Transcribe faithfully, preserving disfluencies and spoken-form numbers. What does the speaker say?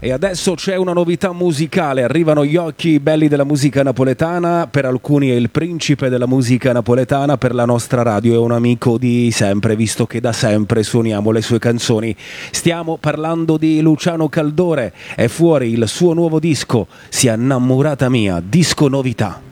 E adesso c'è una novità musicale, arrivano gli occhi belli della musica napoletana, per alcuni è il principe della musica napoletana, per la nostra radio è un amico di sempre, visto che da sempre suoniamo le sue canzoni. Stiamo parlando di Luciano Caldore, è fuori il suo nuovo disco, Sia innamorata mia, disco novità.